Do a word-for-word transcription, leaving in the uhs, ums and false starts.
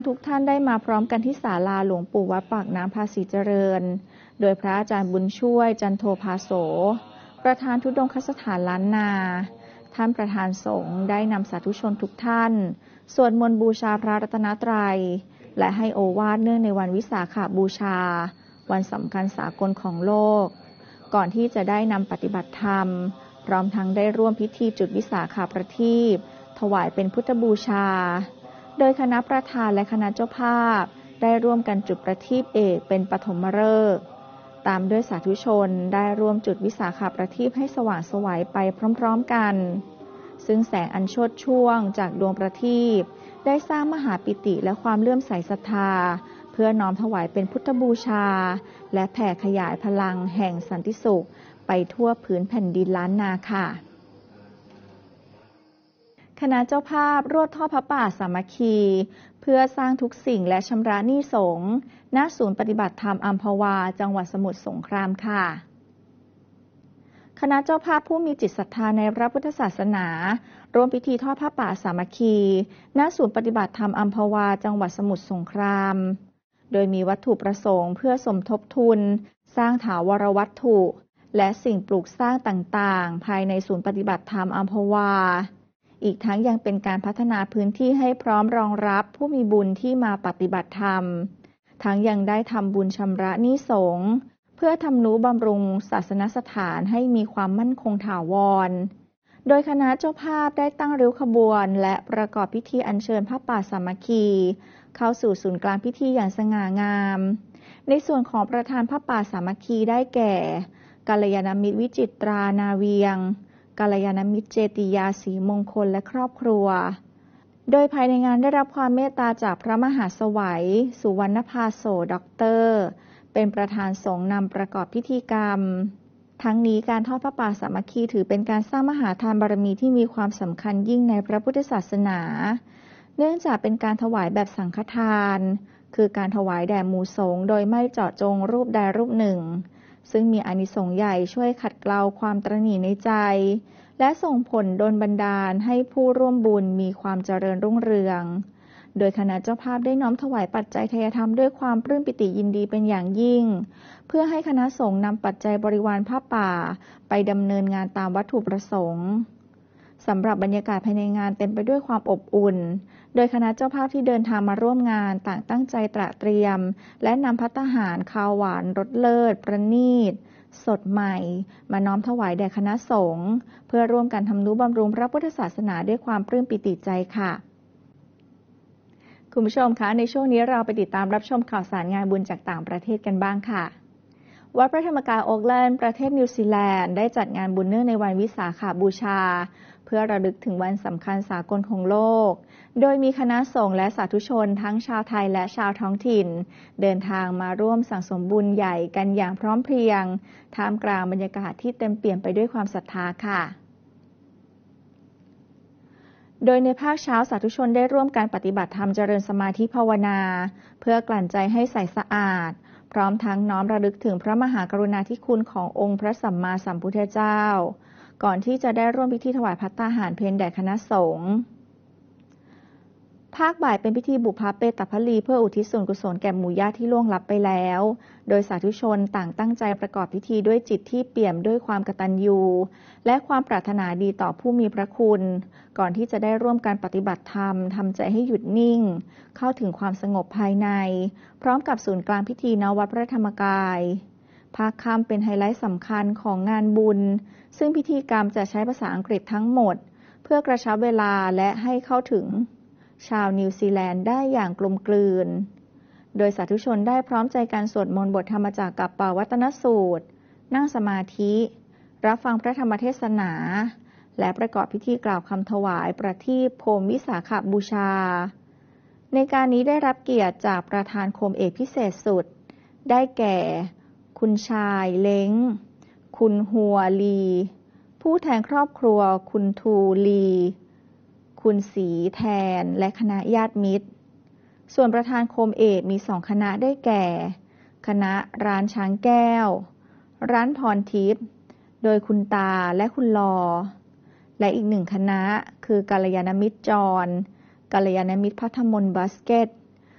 ทุกท่านได้มาพร้อมกันที่ศาลาหลวงปู่วัดปากน้ำภาษีเจริญโดยพระอาจารย์บุญช่วยจันโทภาโสประธานธุดงคสถานล้านนาท่านประธานสงฆ์ได้นำสาธุชนทุกท่านสวดมนต์บูชาพระรัตนตรัยและให้โอวาทเนื่องในวันวิสาขบูชาวันสำคัญสากลของโลกก่อนที่จะได้นำปฏิบัติธรรมพร้อมทั้งได้ร่วมพิธีจุดวิสาขประทีปถวายเป็นพุทธบูชาโดยคณะประธานและคณะเจ้าภาพได้ร่วมกันจุดประทีปเอกเป็นปฐมฤกษ์ตามด้วยสาธุชนได้ร่วมจุดวิสาขประทีปให้สว่างไสวไปพร้อมๆกันซึ่งแสงอันโชติช่วงจากดวงประทีปได้สร้างมหาปิติและความเลื่อมใสศรัทธาเพื่อน้อมถวายเป็นพุทธบูชาและแผ่ขยายพลังแห่งสันติสุขไปทั่วพื้นแผ่นดินล้านนาค่ะคณะเจ้าภาพรวดทอดพระป่าสามัคคีเพื่อสร้างทุกสิ่งและชำระหนี้สงฆ์ณศูนย์ปฏิบัติธรรมอัมพวาจังหวัดสมุทรสงครามค่ะคณะเจ้าภาพผู้มีจิตศรัทธาในพระพุทธศาสนาร่วมพิธีทอดพระป่าสามัคคีณศูนย์ปฏิบัติธรรมอัมพวาจังหวัดสมุทรสงครามโดยมีวัตถุประสงค์เพื่อสมทบทุนสร้างถาวรวัตถุและสิ่งปลูกสร้างต่างๆภายในศูนย์ปฏิบัติธรรมอัมพวาอีกทั้งยังเป็นการพัฒนาพื้นที่ให้พร้อมรองรับผู้มีบุญที่มาปฏิบัติธรรมทั้งยังได้ทำบุญชำระหนี้สงฆ์เพื่อทำนุบำรุงศาสนสถานให้มีความมั่นคงถาวรโดยคณะเจ้าภาพได้ตั้งริ้วขบวนและประกอบพิธีอัญเชิญพระป่าสามัคคีเข้าสู่ศูนย์กลางพิธีอย่างสง่างามในส่วนของประธานพระป่าสามัคคีได้แก่กัลยาณมิตรวิจิตรานาเวียงกัลยาณมิตรเจติยาศรีมงคลและครอบครัวโดยภายในงานได้รับความเมตตาจากพระมหาสวัยสุวรรณภาโสด็อกเตอร์เป็นประธานสงฆ์นำประกอบพิธีกรรมทั้งนี้การทอดพระป่าสามัคคีถือเป็นการสร้างมหาทานบารมีที่มีความสำคัญยิ่งในพระพุทธศาสนาเนื่องจากเป็นการถวายแบบสังฆทานคือการถวายแด่หมู่สงฆ์โดยไม่เจาะจงรูปใดรูปหนึ่งซึ่งมีอานิสงส์ใหญ่ช่วยขัดเกลาความตระหนี่ในใจและส่งผลดลบันดาลให้ผู้ร่วมบุญมีความเจริญรุ่งเรืองโดยคณะเจ้าภาพได้น้อมถวายปัจจัยทายธรรมด้วยความปลื้มปิติยินดีเป็นอย่างยิ่งเพื่อให้คณะสงฆ์นำปัจจัยบริวารผ้าป่าไปดำเนินงานตามวัตถุประสงค์สำหรับบรรยากาศภายในงานเต็มไปด้วยความอบอุ่นโดยคณะเจ้าภาพที่เดินทางมาร่วมงานต่างตั้งใจตระเตรียมและนำภัตตาหารคาวหวานรสเลิศประณีตสดใหม่มาน้อมถวายแด่คณะสงฆ์เพื่อร่วมกันทำนุบำรุงพระพุทธศาสนาด้วยความปลื้มปิติใจค่ะคุณผู้ชมคะในช่วงนี้เราไปติดตามรับชมข่าวสารงานบุญจากต่างประเทศกันบ้างค่ะวัดพระธรรมกายโอ๊คแลนด์ประเทศนิวซีแลนด์ได้จัดงานบุญเนื่องในวันวิสาขบูชาเพื่อระลึกถึงวันสำคัญสากลของโลกโดยมีคณะสงฆ์และสาธุชนทั้งชาวไทยและชาวท้องถิ่นเดินทางมาร่วมสั่งสมบุญใหญ่กันอย่างพร้อมเพรียงท่ามกลางบรรยากาศที่เต็มเปี่ยมไปด้วยความศรัทธาค่ะโดยในภาคเช้าสาธุชนได้ร่วมการปฏิบัติธรรมเจริญสมาธิภาวนาเพื่อกลั่นใจให้ใสสะอาดพร้อมทั้งน้อมระลึกถึงพระมหากรุณาธิคุณขององค์พระสัมมาสัมพุทธเจ้าก่อนที่จะได้ร่วมพิธีถวายภัตตาหารเพลแด่คณะสงฆ์ภาคบ่ายเป็นพิธีบุพเพตพลีเพื่ออุทิศส่วนกุศลแก่หมู่ญาติที่ล่วงลับไปแล้วโดยสาธุชนต่างตั้งใจประกอบพิธีด้วยจิตที่เปี่ยมด้วยความกตัญญูและความปรารถนาดีต่อผู้มีพระคุณก่อนที่จะได้ร่วมการปฏิบัติธรรมทำใจให้หยุดนิ่งเข้าถึงความสงบภายในพร้อมกับศูนย์กลางพิธีณวัดพระธรรมกายภาคค่ำเป็นไฮไลท์สำคัญของงานบุญซึ่งพิธีกรรมจะใช้ภาษาอังกฤษทั้งหมดเพื่อกระชับเวลาและให้เข้าถึงชาวนิวซีแลนด์ได้อย่างกลมกลืนโดยสาธุชนได้พร้อมใจกันสวดมนต์บทธรรมจักรกับปวัตตนสูตรนั่งสมาธิรับฟังพระธรรมเทศนาและประกอบพิธีกล่าวคำถวายประทีปโคมวิสาขบูชาในการนี้ได้รับเกียรติจากประธานโคมเอกพิเศษสุดได้แก่คุณชายเล้งคุณฮัวลีผู้แทนครอบครัวคุณทูลีคุณสีแทนและคณะญาติมิตรส่วนประธานโคมเอกมีสองคณะได้แก่คณะร้านช้างแก้วร้านพรทิพย์โดยคุณตาและคุณลอและอีกหนึ่งคณะคือกัลยาณมิตรจรกัลยาณมิตรพัทธมนต์บาสเกต